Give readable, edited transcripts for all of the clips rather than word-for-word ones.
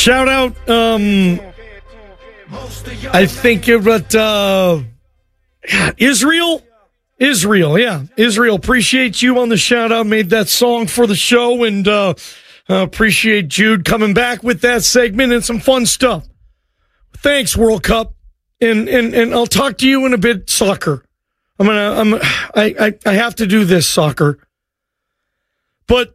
Shout out, I think it was Israel. Israel, appreciate you on the shout out. Made that song for the show, and appreciate Jude coming back with that segment and some fun stuff. Thanks, World Cup, and I'll talk to you in a bit. Soccer. I have to do this soccer, but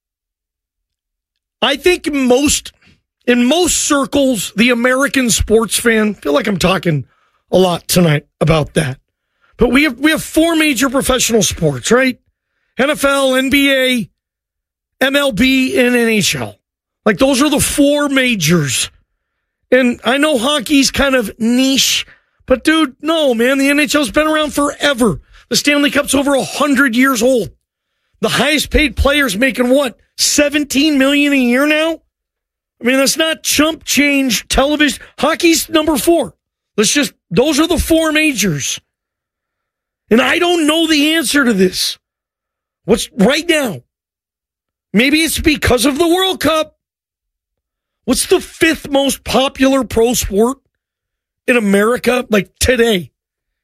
I think in most circles, the American sports fan, I feel like I'm talking a lot tonight about that. But we have four major professional sports, right? NFL, NBA, MLB, and NHL. Like, those are the four majors. And I know hockey's kind of niche, but dude, no, man, the NHL's been around forever. The Stanley Cup's over 100 years old. The highest paid players making what? $17 million a year now? I mean, that's not chump change television. Hockey's number four. Those are the four majors. And I don't know the answer to this. What's right now? Maybe it's because of the World Cup. What's the fifth most popular pro sport in America, like today?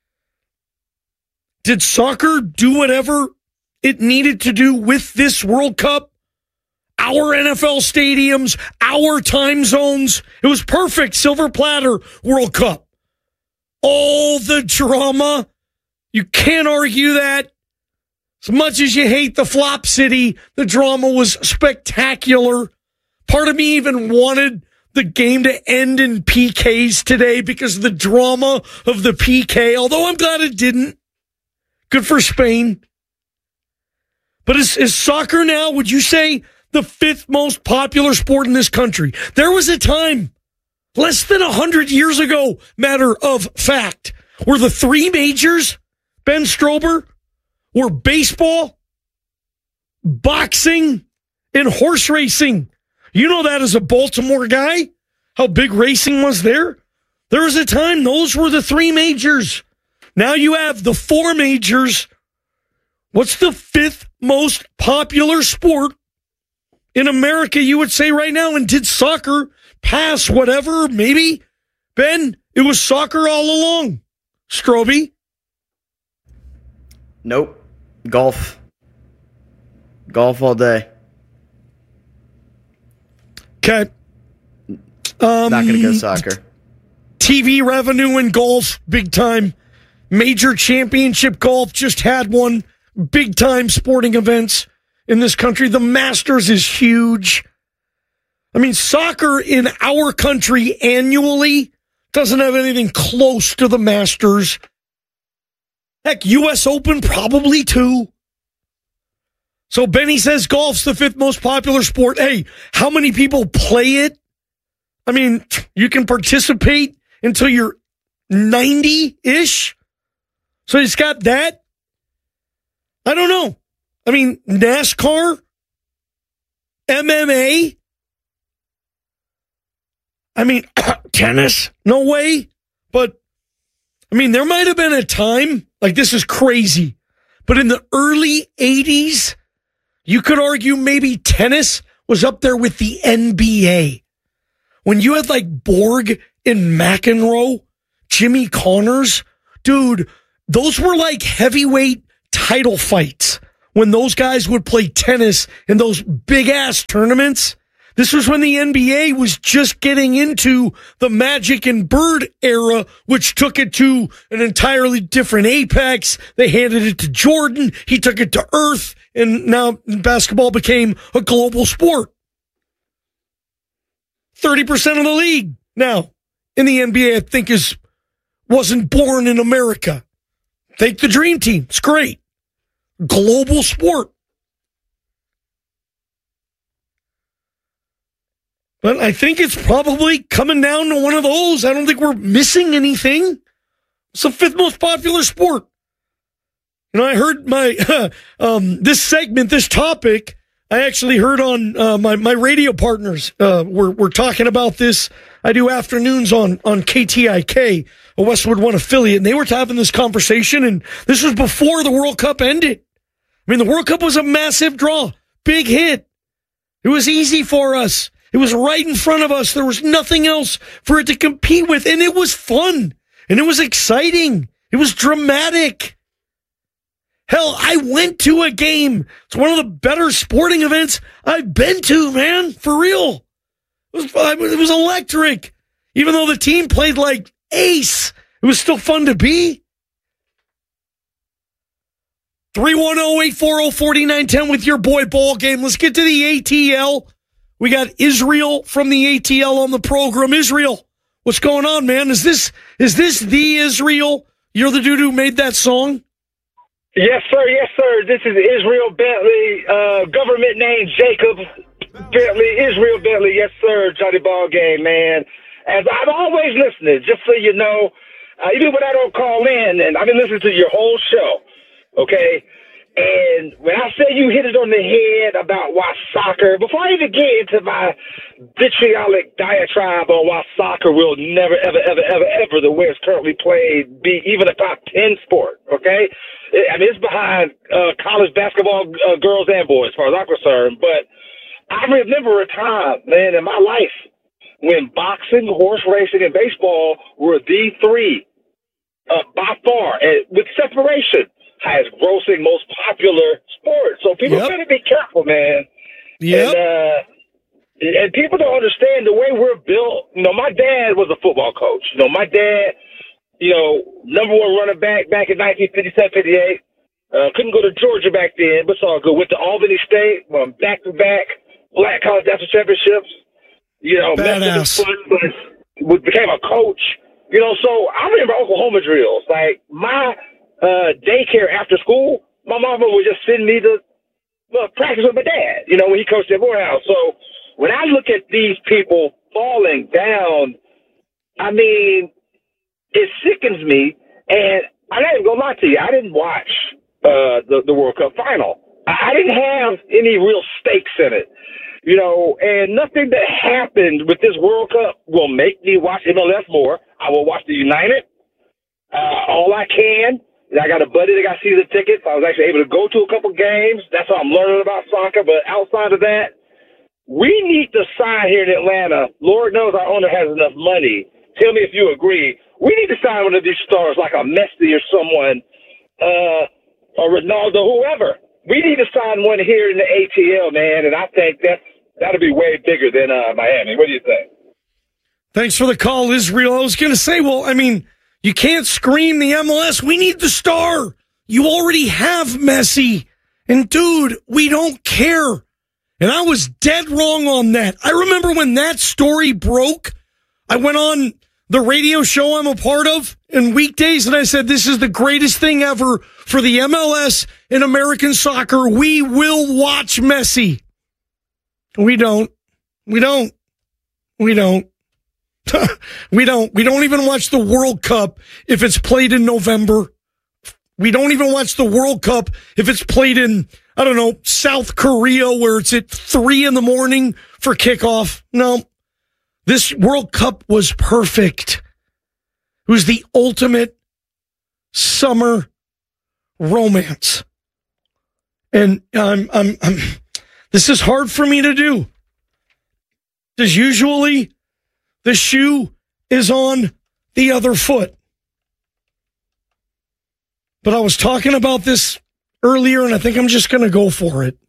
Did soccer do whatever it needed to do with this World Cup? Our NFL stadiums, our time zones. It was perfect. Silver platter World Cup. All the drama. You can't argue that. As much as you hate the Flop City, the drama was spectacular. Part of me even wanted the game to end in PKs today because of the drama of the PK, although I'm glad it didn't. Good for Spain. But is soccer now, would you say, the fifth most popular sport in this country? There was a time, less than 100 years ago, matter of fact, where the three majors, Ben Strober, were baseball, boxing, and horse racing. You know that as a Baltimore guy, how big racing was there? There was a time those were the three majors. Now you have the four majors. What's the fifth most popular sport in America, you would say right now? And did soccer pass whatever? Maybe, Ben, it was soccer all along. Stroby? Nope. Golf. Golf all day. Okay. Not going to go soccer. TV revenue in golf, big time. Major championship golf, just had one. Big time sporting events in this country. The Masters is huge. I mean, soccer in our country annually doesn't have anything close to the Masters. Heck, U.S. Open probably too. So Benny says golf's the fifth most popular sport. Hey, how many people play it? I mean, you can participate until you're 90-ish. So it's got that. I don't know. I mean, NASCAR, MMA. I mean, tennis, no way. But, I mean, there might have been a time, like this is crazy, but in the early 80s, you could argue maybe tennis was up there with the NBA. When you had like Borg and McEnroe, Jimmy Connors, dude, those were like heavyweight title fights. When those guys would play tennis in those big-ass tournaments, this was when the NBA was just getting into the Magic and Bird era, which took it to an entirely different apex. They handed it to Jordan. He took it to Earth, and now basketball became a global sport. 30% of the league now in the NBA, I think, wasn't born in America. Take the Dream Team. It's great. Global sport. But I think it's probably coming down to one of those. I don't think we're missing anything. It's the fifth most popular sport. You know, I heard my this segment, this topic, I actually heard on my radio partners. We're talking about this. I do afternoons on KTIK, a Westwood One affiliate, and they were having this conversation, and this was before the World Cup ended. I mean, the World Cup was a massive draw, big hit. It was easy for us. It was right in front of us. There was nothing else for it to compete with, and it was fun, and it was exciting. It was dramatic. Hell, I went to a game. It's one of the better sporting events I've been to, man, for real. It was electric. Even though the team played like ace, it was still fun to be. 310-840-4910 with your boy Ball Game. Let's get to the ATL. We got Israel from the ATL on the program. Israel, what's going on, man? Is this the Israel? You're the dude who made that song? Yes, sir. Yes, sir. This is Israel Bentley, government name Jacob Bentley, Israel Bentley. Yes, sir. Johnny Ball Game, man. As I'm always listening, just so you know, even when I don't call in, and I've been listening to your whole show, okay? And when I say you hit it on the head about why soccer, before I even get into my vitriolic diatribe on why soccer will never, ever, ever, ever, ever, the way it's currently played, be even a top 10 sport, okay? I mean, it's behind college basketball, girls and boys, as far as I'm concerned. But I remember a time, man, in my life when boxing, horse racing, and baseball were the three, by far, and with separation, highest grossing, most popular sports. So people better be careful, man. Yep. And people don't understand the way we're built. You know, my dad was a football coach. You know, my dad, you know, number one running back in 1957, 58. Couldn't go to Georgia back then, but it's all good. Went to Albany State, won back-to-back Black College National Championships. You know, badass. Became a coach. You know, so I remember Oklahoma drills. Like, my daycare after school, my mama would just send me to practice with my dad, you know, when he coached at Morehouse. So when I look at these people falling down, I mean, it sickens me. And I'm not even going to lie to you, I didn't watch the World Cup final. I didn't have any real stakes in it. You know, and nothing that happened with this World Cup will make me watch MLS more. I will watch the United all I can. I got a buddy that got season tickets. I was actually able to go to a couple games. That's how I'm learning about soccer. But outside of that, we need to sign here in Atlanta. Lord knows our owner has enough money. Tell me if you agree. We need to sign one of these stars like a Messi or someone, or Ronaldo, whoever. We need to sign one here in the ATL, man. And I think that'll be way bigger than Miami. What do you think? Thanks for the call, Israel. I was going to say, well, I mean, you can't scream the MLS. We need the star. You already have Messi. And, dude, we don't care. And I was dead wrong on that. I remember when that story broke, I went on the radio show I'm a part of in weekdays, and I said, this is the greatest thing ever for the MLS in American soccer. We will watch Messi. We don't. We don't. We don't. We don't even watch the World Cup if it's played in November. We don't even watch the World Cup if it's played in, I don't know, South Korea where it's at 3 a.m. for kickoff. No, this World Cup was perfect. It was the ultimate summer romance. And this is hard for me to do. Because usually the shoe is on the other foot. But I was talking about this earlier, and I think I'm just going to go for it.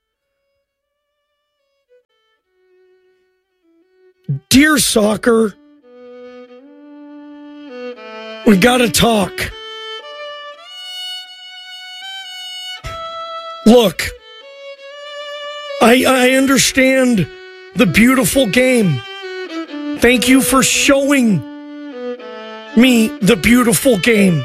Dear soccer, we got to talk. Look, I understand the beautiful game. Thank you for showing me the beautiful game.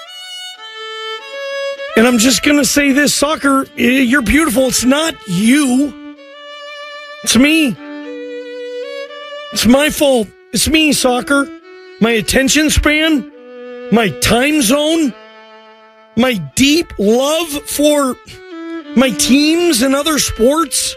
And I'm just going to say this, soccer, you're beautiful. It's not you. It's me. It's my fault. It's me, soccer. My attention span, my time zone, my deep love for my teams and other sports.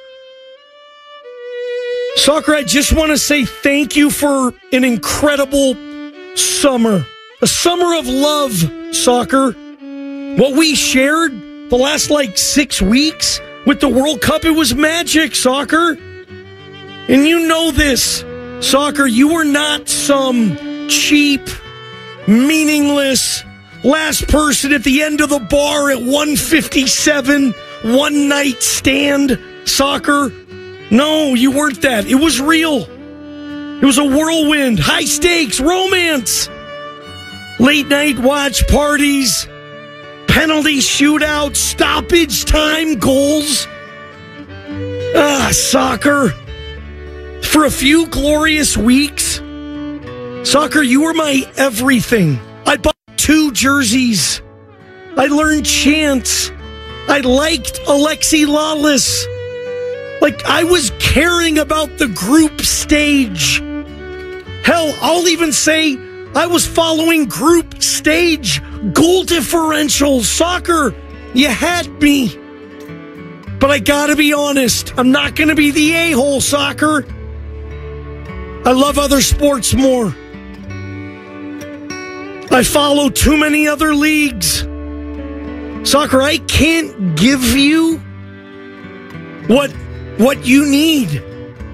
Soccer, I just want to say thank you for an incredible summer. A summer of love, soccer. What we shared the last 6 weeks with the World Cup, it was magic, soccer. And you know this, soccer, you are not some cheap, meaningless, last person at the end of the bar at 1:57, one night stand soccer. No, you weren't that. It was real. It was a whirlwind, high stakes, romance, late night watch parties, penalty shootouts, stoppage time goals. Soccer. For a few glorious weeks, soccer, you were my everything. I bought 2 jerseys. I learned chants. I liked Alexi Lawless. Like, I was caring about the group stage. Hell, I'll even say I was following group stage goal differentials. Soccer, you had me. But I gotta be honest, I'm not gonna be the a-hole, soccer. I love other sports more. I follow too many other leagues. Soccer, I can't give you what you need.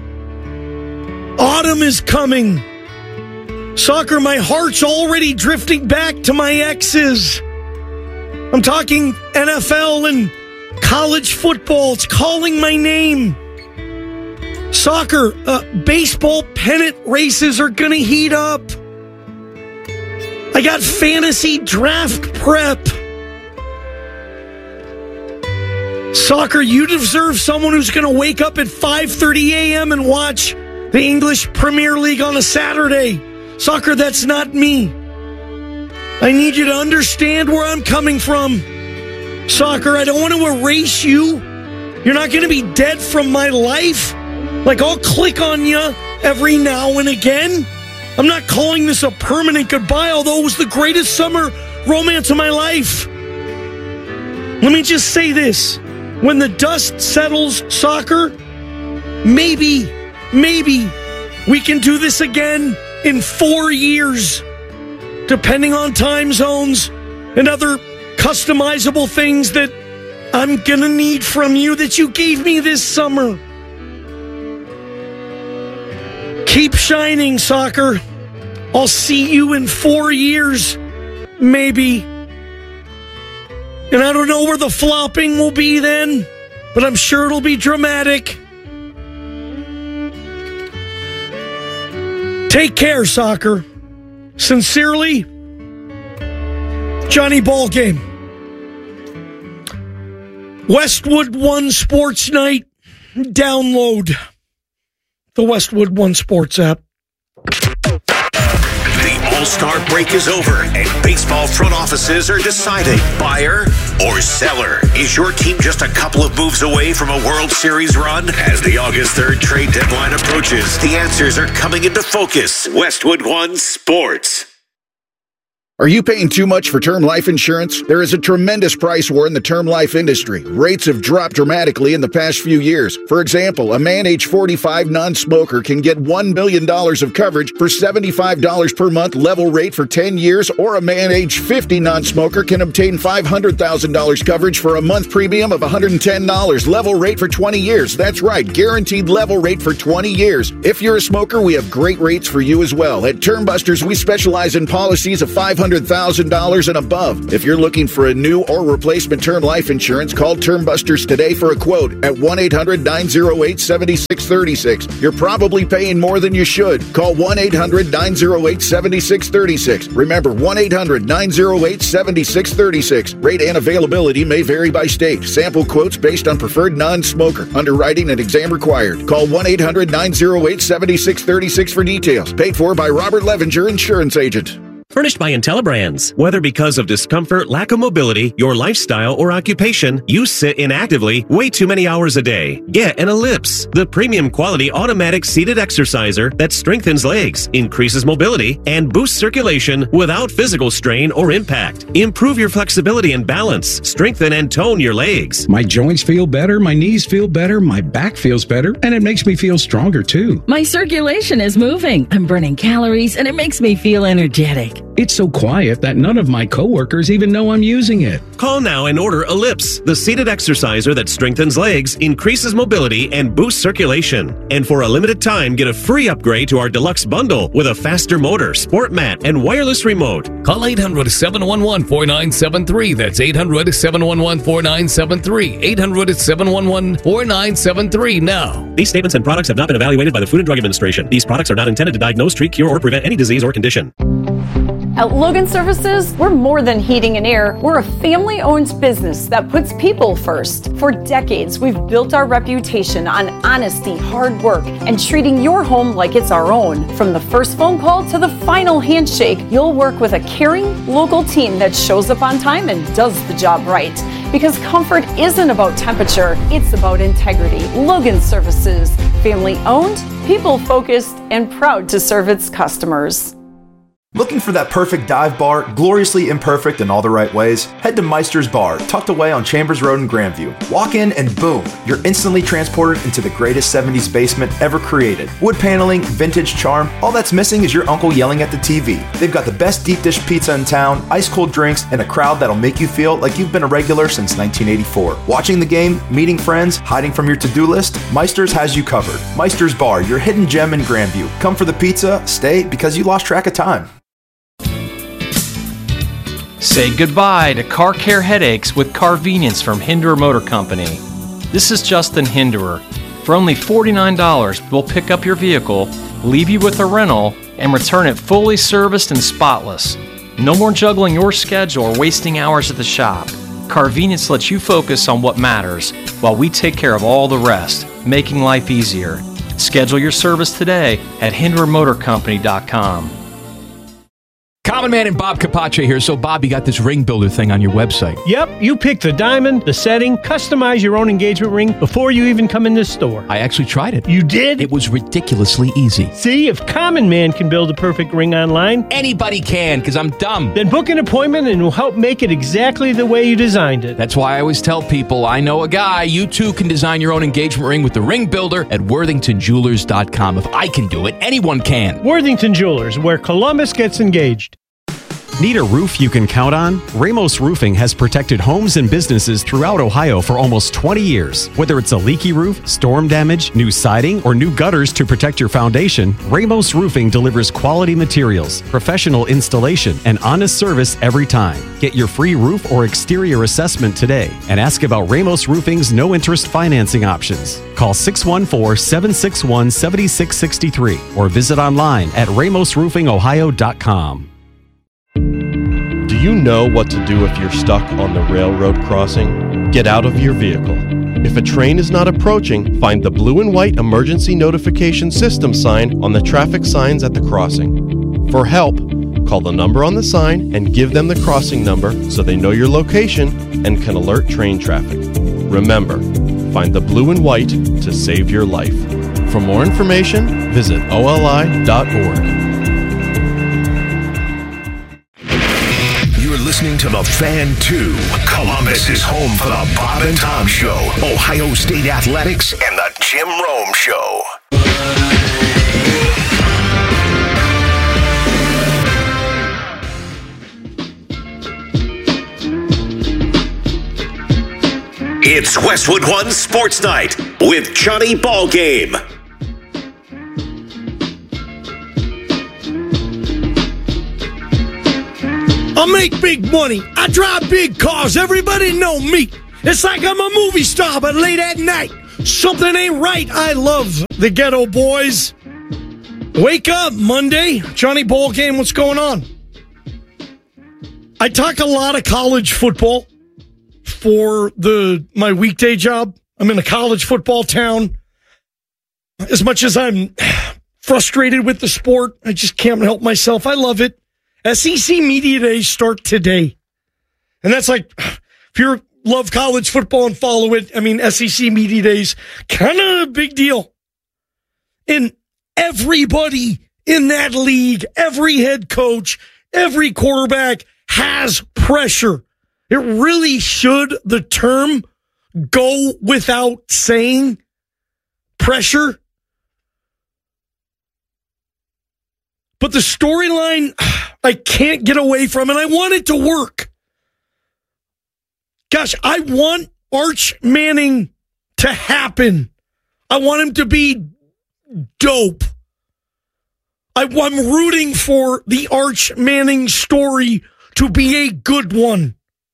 Autumn is coming. Soccer, my heart's already drifting back to my exes. I'm talking NFL and college football. It's calling my name. Soccer, baseball pennant races are going to heat up. I got fantasy draft prep. Soccer, you deserve someone who's going to wake up at 5:30 a.m. and watch the English Premier League on a Saturday. Soccer, that's not me. I need you to understand where I'm coming from. Soccer, I don't want to erase you. You're not going to be dead from my life. Like, I'll click on you every now and again. I'm not calling this a permanent goodbye, although it was the greatest summer romance of my life. Let me just say this. When the dust settles, soccer, maybe we can do this again in 4 years, depending on time zones and other customizable things that I'm going to need from you that you gave me this summer. Keep shining, soccer. I'll see you in 4 years, maybe. And I don't know where the flopping will be then, but I'm sure it'll be dramatic. Take care, soccer. Sincerely, Johnny Ballgame. Westwood One Sports Night. Download the Westwood One Sports app. The All-Star break is over, and baseball front offices are deciding buyer or seller. Is your team just a couple of moves away from a World Series run? As the August 3rd trade deadline approaches, the answers are coming into focus. Westwood One Sports. Are you paying too much for term life insurance? There is a tremendous price war in the term life industry. Rates have dropped dramatically in the past few years. For example, a man age 45 non-smoker can get $1 million of coverage for $75 per month level rate for 10 years, or a man age 50 non-smoker can obtain $500,000 coverage for a month premium of $110 level rate for 20 years. That's right, guaranteed level rate for 20 years. If you're a smoker, we have great rates for you as well. At Term Busters, we specialize in policies of $500,000 and above. If you're looking for a new or replacement term life insurance, call Term Busters today for a quote at 1-800-908-7636. You're probably paying more than you should. Call 1-800-908-7636. Remember, 1-800-908-7636. Rate and availability may vary by state. Sample quotes based on preferred non-smoker. Underwriting and exam required. Call 1-800-908-7636 for details. Paid for by Robert Levinger, insurance agent. Furnished by IntelliBrands. Whether because of discomfort, lack of mobility, your lifestyle, or occupation, you sit inactively way too many hours a day. Get an Ellipse, the premium quality automatic seated exerciser that strengthens legs, increases mobility, and boosts circulation without physical strain or impact. Improve your flexibility and balance. Strengthen and tone your legs. My joints feel better, my knees feel better, my back feels better, and it makes me feel stronger too. My circulation is moving. I'm burning calories, and it makes me feel energetic. It's so quiet that none of my coworkers even know I'm using it. Call now and order Ellipse, the seated exerciser that strengthens legs, increases mobility, and boosts circulation. And for a limited time, get a free upgrade to our deluxe bundle with a faster motor, sport mat, and wireless remote. Call 800-711-4973. That's 800-711-4973. 800-711-4973 now. These statements and products have not been evaluated by the Food and Drug Administration. These products are not intended to diagnose, treat, cure, or prevent any disease or condition. At Logan Services, we're more than heating and air. We're a family-owned business that puts people first. For decades, we've built our reputation on honesty, hard work, and treating your home like it's our own. From the first phone call to the final handshake, you'll work with a caring, local team that shows up on time and does the job right. Because comfort isn't about temperature, it's about integrity. Logan Services, family-owned, people-focused, and proud to serve its customers. Looking for that perfect dive bar, gloriously imperfect in all the right ways? Head to Meister's Bar, tucked away on Chambers Road in Grandview. Walk in and boom, you're instantly transported into the greatest 70s basement ever created. Wood paneling, vintage charm, all that's missing is your uncle yelling at the TV. They've got the best deep dish pizza in town, ice cold drinks, and a crowd that'll make you feel like you've been a regular since 1984. Watching the game, meeting friends, hiding from your to-do list, Meister's has you covered. Meister's Bar, your hidden gem in Grandview. Come for the pizza, stay because you lost track of time. Say goodbye to car care headaches with Carvenience from Hinderer Motor Company. This is Justin Hinderer. For only $49, we'll pick up your vehicle, leave you with a rental, and return it fully serviced and spotless. No more juggling your schedule or wasting hours at the shop. Carvenience lets you focus on what matters, while we take care of all the rest, making life easier. Schedule your service today at HindererMotorCompany.com. Common Man and Bob Capace here. So, Bob, you got this ring builder thing on your website. Yep, you pick the diamond, the setting, customize your own engagement ring before you even come in this store. I actually tried it. You did? It was ridiculously easy. See, if Common Man can build a perfect ring online, anybody can, because I'm dumb. Then book an appointment and we'll help make it exactly the way you designed it. That's why I always tell people, I know a guy. You too can design your own engagement ring with the ring builder at WorthingtonJewelers.com. If I can do it, anyone can. Worthington Jewelers, where Columbus gets engaged. Need a roof you can count on? Ramos Roofing has protected homes and businesses throughout Ohio for almost 20 years. Whether it's a leaky roof, storm damage, new siding, or new gutters to protect your foundation, Ramos Roofing delivers quality materials, professional installation, and honest service every time. Get your free roof or exterior assessment today and ask about Ramos Roofing's no-interest financing options. Call 614-761-7663 or visit online at ramosroofingohio.com. Do you know what to do if you're stuck on the railroad crossing? Get out of your vehicle. If a train is not approaching, find the blue and white emergency notification system sign on the traffic signs at the crossing. For help, call the number on the sign and give them the crossing number so they know your location and can alert train traffic. Remember, find the blue and white to save your life. For more information, visit oli.org. Listening to The Fan 2. Columbus is home for the Bob and Tom Show, Ohio State Athletics, and the Jim Rome Show. It's Westwood One Sports Night with Johnny Ballgame. I make big money. I drive big cars. Everybody know me. It's like I'm a movie star, but late at night, something ain't right. I love the Ghetto Boys. Wake up, Monday. Johnny Ballgame, what's going on? I talk a lot of college football for my weekday job. I'm in a college football town. As much as I'm frustrated with the sport, I just can't help myself. I love it. SEC Media Days start today. And that's like, if you love college football and follow it, I mean, SEC Media Days, kind of a big deal. And everybody in that league, every head coach, every quarterback has pressure. It really should, the term, go without saying. Pressure. But the storyline, I can't get away from, and I want it to work. Gosh, I want Arch Manning to happen. I want him to be dope. I'm rooting for the Arch Manning story to be a good one.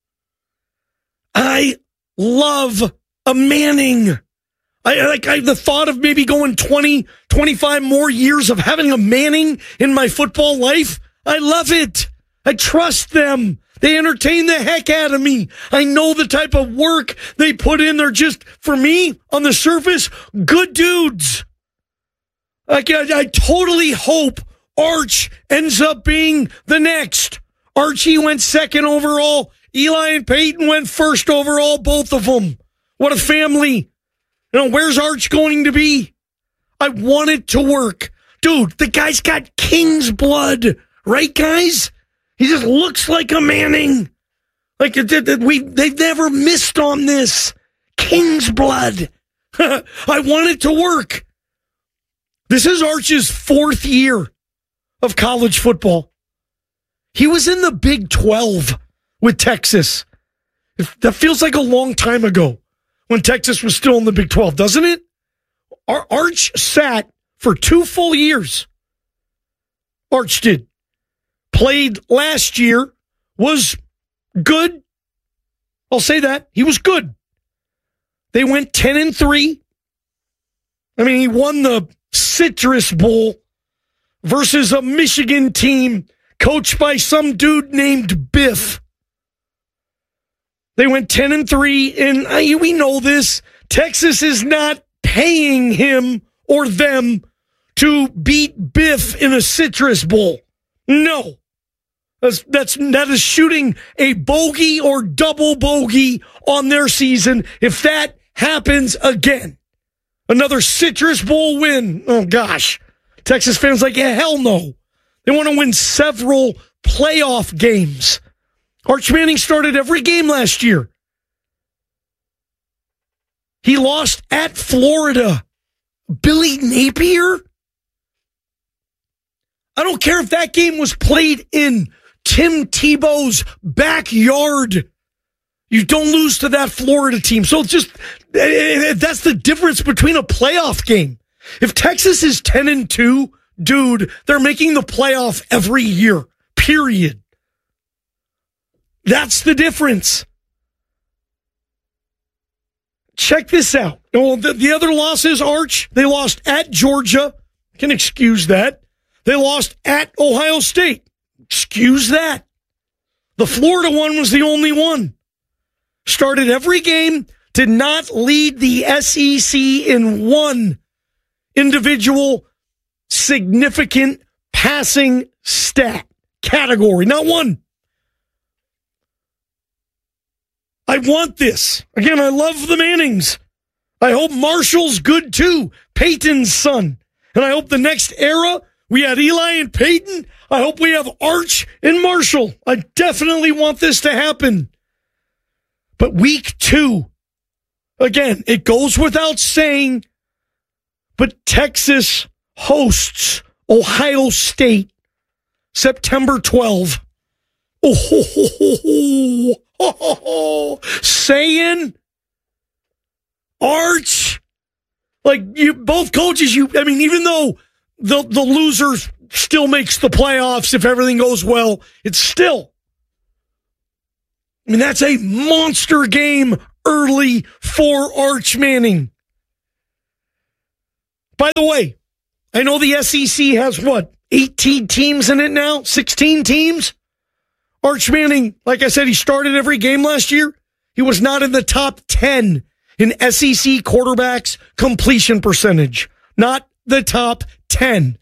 I love a Manning. The thought of maybe going 20, 25 more years of having a Manning in my football life. I love it. I trust them. They entertain the heck out of me. I know the type of work they put in. They're just, for me, on the surface, good dudes. I totally hope Arch ends up being the next. Archie went second overall. Eli and Peyton went first overall, both of them. What a family. Where's Arch going to be? I want it to work. Dude, the guy's got king's blood. Right, guys? He just looks like a Manning. They've never missed on this. King's blood. I want it to work. This is Arch's 4th year of college football. He was in the Big 12 with Texas. That feels like a long time ago when Texas was still in the Big 12, doesn't it? Arch sat for 2 full years. Arch did. Played last year, was good. I'll say that. He was good. They went 10-3. I mean, he won the Citrus Bowl versus a Michigan team coached by some dude named Biff. They went 10-3, and we know this. Texas is not paying him or them to beat Biff in a Citrus Bowl. No. That is shooting a bogey or double bogey on their season if that happens again. Another Citrus Bowl win. Oh, gosh. Texas fans like, yeah, hell no. They want to win several playoff games. Arch Manning started every game last year. He lost at Florida. Billy Napier? I don't care if that game was played in Tim Tebow's backyard. You don't lose to that Florida team. So it's just, that's the difference between a playoff game. If Texas is 10-2, dude, they're making the playoff every year, period. That's the difference. Check this out. Well, the other losses, Arch, they lost at Georgia. Can excuse that. They lost at Ohio State. Excuse that. The Florida one was the only one. Started every game, did not lead the SEC in one individual significant passing stat category. Not one. I want this. Again, I love the Mannings. I hope Marshall's good too, Peyton's son. And I hope the next era, we had Eli and Peyton. I hope we have Arch and Marshall. I definitely want this to happen. But week 2, again, it goes without saying, but Texas hosts Ohio State September 12. Saying Arch, like you, both coaches, even though the loser still makes the playoffs if everything goes well, it's still, that's a monster game early for Arch Manning. By the way, I know the SEC has 18 teams in it now? 16 teams? Arch Manning, like I said, he started every game last year. He was not in the top 10 in SEC quarterbacks completion percentage. Not the top 10.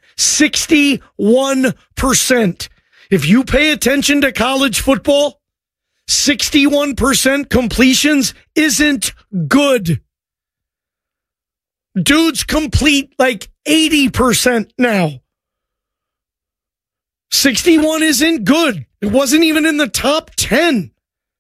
61%. If you pay attention to college football, 61% completions isn't good. Dudes complete like 80% now. 61 isn't good. It wasn't even in the top 10.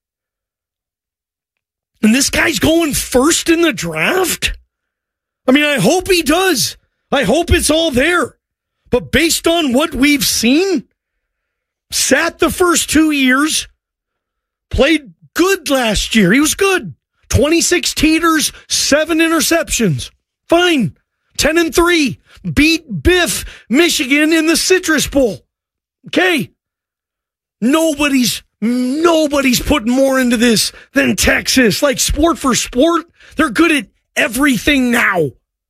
And this guy's going first in the draft? I hope he does. I hope it's all there. But based on what we've seen, sat the first 2 years, played good last year. He was good. 26 teeters, 7 interceptions. Fine. 10-3. Beat Biff, Michigan in the Citrus Bowl. Okay. Nobody's putting more into this than Texas. Like, sport for sport, they're good at everything now.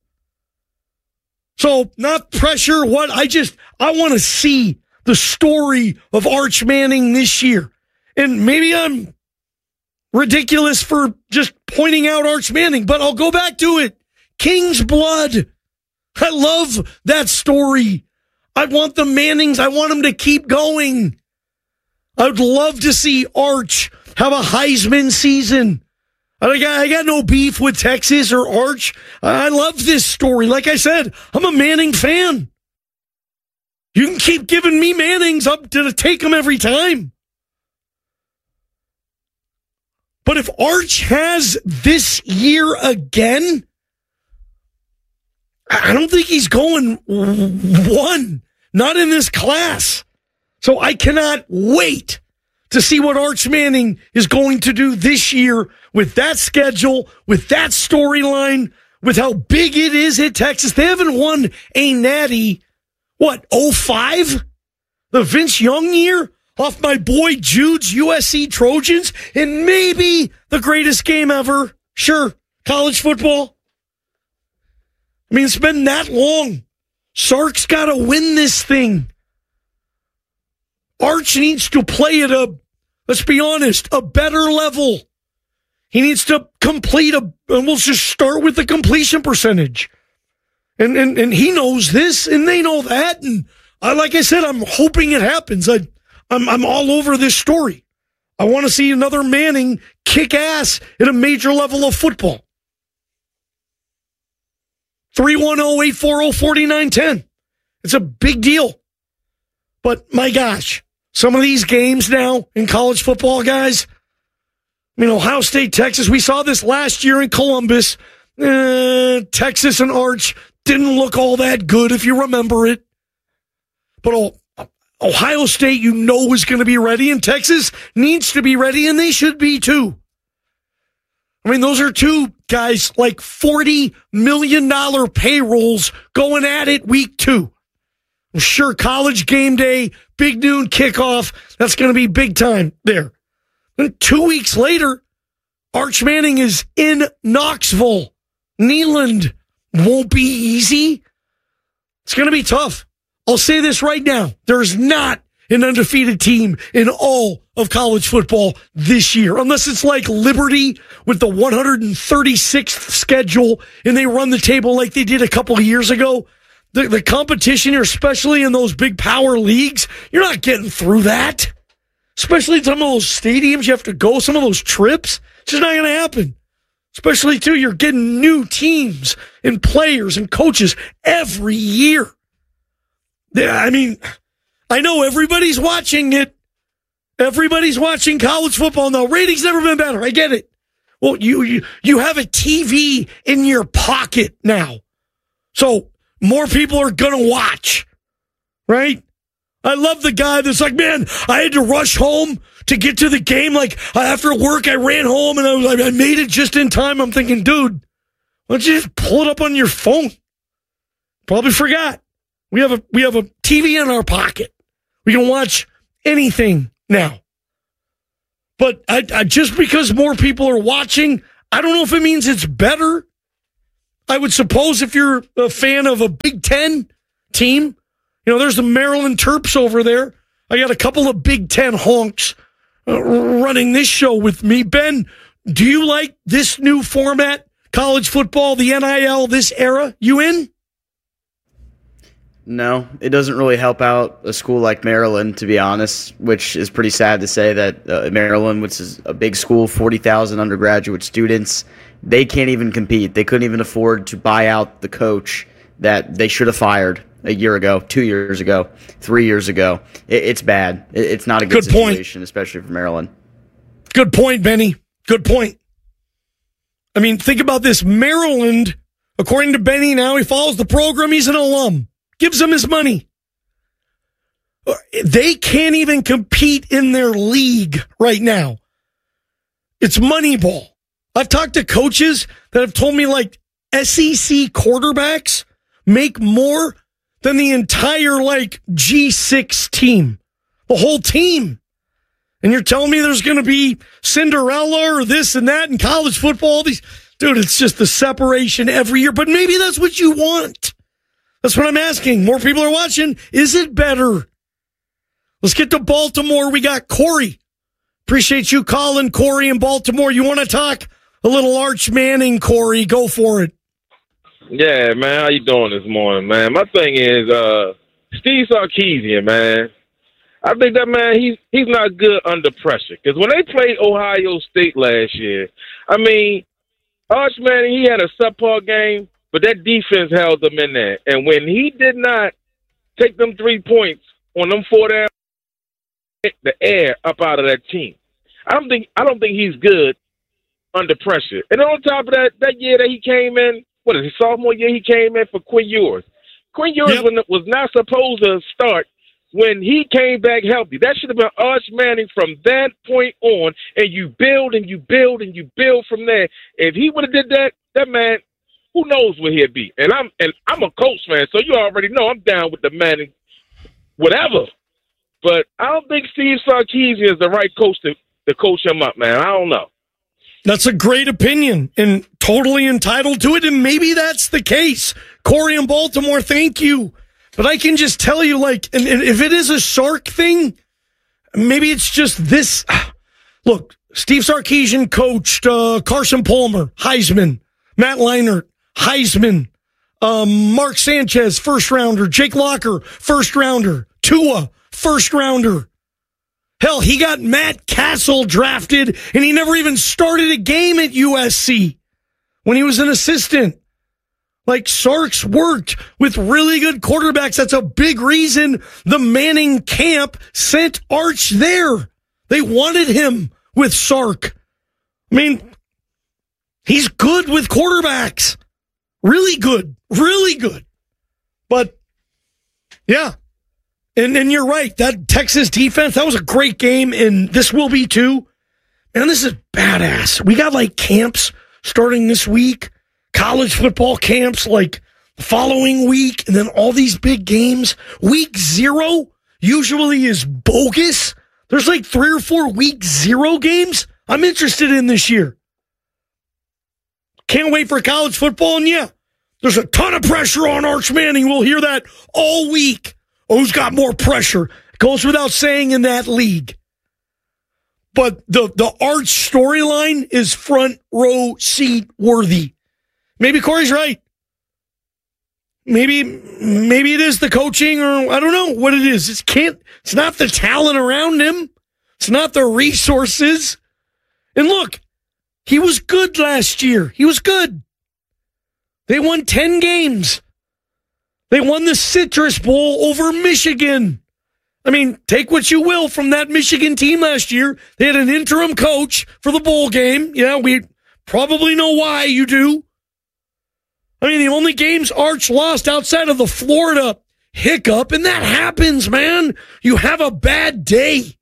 So, not pressure. I want to see the story of Arch Manning this year. And maybe I'm ridiculous for just pointing out Arch Manning, but I'll go back to it. King's blood. I love that story. I want the Mannings. I want them to keep going. I would love to see Arch have a Heisman season. I got no beef with Texas or Arch. I love this story. Like I said, I'm a Manning fan. You can keep giving me Mannings. I'm going to take them every time. But if Arch has this year again, I don't think he's going 1, not in this class. So I cannot wait to see what Arch Manning is going to do this year with that schedule, with that storyline, with how big it is at Texas. They haven't won a natty, 05? The Vince Young year off my boy Jude's USC Trojans, and maybe the greatest game ever. Sure, college football. I mean, it's been that long. Sark's got to win this thing. Arch needs to play at let's be honest, a better level. He needs to complete and we'll just start with the completion percentage. And he knows this, and they know that. And like I said, I'm hoping it happens. I'm all over this story. I want to see another Manning kick ass at a major level of football. 310-840-4910. It's a big deal. But my gosh, some of these games now in college football, guys, I mean, Ohio State, Texas, we saw this last year in Columbus. Texas and Arch didn't look all that good, if you remember it. But Ohio State, is going to be ready, and Texas needs to be ready, and they should be too. I mean, those are two guys like $40 million payrolls going at it week 2. I'm sure College game day, big noon kickoff, that's going to be big time there. And 2 weeks later, Arch Manning is in Knoxville. Neyland won't be easy. It's going to be tough. I'll say this right now. There's not an undefeated team in all of college football this year, unless it's like Liberty with the 136th schedule and they run the table like they did a couple of years ago. The competition, especially in those big power leagues, you're not getting through that. Especially in some of those stadiums you have to go, some of those trips. It's just not going to happen. Especially, too, you're getting new teams and players and coaches every year. I mean, I know everybody's watching it. Everybody's watching college football now. Ratings never been better. I get it. Well, you have a TV in your pocket now. So more people are going to watch, right? I love the guy that's like, man, I had to rush home to get to the game. Like, after work, I ran home and I made it just in time. I'm thinking, dude, why don't you just pull it up on your phone? Probably forgot. We have a TV in our pocket. We can watch anything now. But I just because more people are watching, I don't know if it means it's better. I would suppose if you're a fan of a Big Ten team, there's the Maryland Terps over there. I got a couple of Big Ten honks running this show with me. Ben, do you like this new format, college football, the NIL, this era? You in? No, it doesn't really help out a school like Maryland, to be honest, which is pretty sad to say that Maryland, which is a big school, 40,000 undergraduate students, they can't even compete. They couldn't even afford to buy out the coach that they should have fired a year ago, 2 years ago, 3 years ago. It's bad. It's not a good situation, especially for Maryland. Good point, Benny. Good point. I mean, think about this. Maryland, according to Benny now, he follows the program. He's an alum. Gives him his money. They can't even compete in their league right now. It's Moneyball. I've talked to coaches that have told me like SEC quarterbacks make more than the entire like G6 team, the whole team. And you're telling me there's going to be Cinderella or this and that in college football? All these, dude, it's just the separation every year. But maybe that's what you want. That's what I'm asking. More people are watching. Is it better? Let's get to Baltimore. We got Corey. Appreciate you calling, Corey, in Baltimore. You want to talk a little Arch Manning, Corey? Go for it. Yeah, man. How you doing this morning, man? My thing is Steve Sarkisian, man. I think that, man, he's not good under pressure. Because when they played Ohio State last year, I mean, Arch Manning, he had a subpar game, but that defense held them in there. And when he did not take them 3 points on them 4 down, the air up out of that team. I don't think he's good under pressure. And on top of that year that he came in, what is his sophomore year, he came in for Quinn Ewers. Quinn Ewers was not supposed to start when he came back healthy. That should have been Arch Manning from that point on, and you build and you build and you build from there. If he would have did that man, who knows where he'd be. And I'm a Colts fan, so you already know I'm down with the Manning, whatever. But I don't think Steve Sarkisian is the right coach to coach him up, man. I don't know. That's a great opinion and totally entitled to it, and maybe that's the case. Corey in Baltimore, thank you. But I can just tell you, like, and if it is a Sark thing, maybe it's just this. Look, Steve Sarkisian coached Carson Palmer, Heisman, Matt Leinart, Heisman, Mark Sanchez, first rounder, Jake Locker, first rounder, Tua, first rounder. Hell, he got Matt Castle drafted, and he never even started a game at USC when he was an assistant. Like, Sark's worked with really good quarterbacks. That's a big reason the Manning camp sent Arch there. They wanted him with Sark. I mean, he's good with quarterbacks. Really good. Really good. But, yeah. And you're right. That Texas defense, that was a great game, and this will be too. Man, this is badass. We got, like, camps starting this week. College football camps like the following week, and then all these big games. Week 0 usually is bogus. There's like 3 or 4 week 0 games I'm interested in this year. Can't wait for college football, and yeah, there's a ton of pressure on Arch Manning. We'll hear that all week. Who's got more pressure? It goes without saying in that league. But the Arch storyline is front row seat worthy. Maybe Corey's right. Maybe it is the coaching, or I don't know what it is. It's not the talent around him. It's not the resources. And look, he was good last year. He was good. They won 10 games. They won the Citrus Bowl over Michigan. I mean, take what you will from that Michigan team last year. They had an interim coach for the bowl game. Yeah, we probably know why you do. I mean, the only games Arch lost outside of the Florida hiccup, and that happens, man. You have a bad day.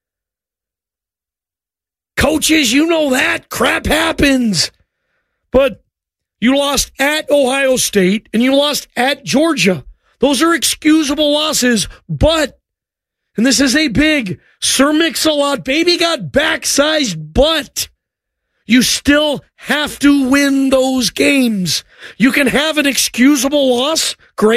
Coaches, you know that. Crap happens. But you lost at Ohio State, and you lost at Georgia. Those are excusable losses, but, and this is a big, Sir Mix-a-Lot, baby got back-sized butt. You still have to win those games. You can have an excusable loss, great.